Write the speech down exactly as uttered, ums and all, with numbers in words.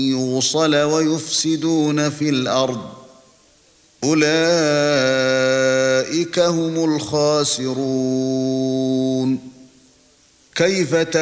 يُوصَلَ وَيُفْسِدُونَ فِي الْأَرْضِ أُولَئِكَ هُمُ الْخَاسِرُونَ كَيْفَ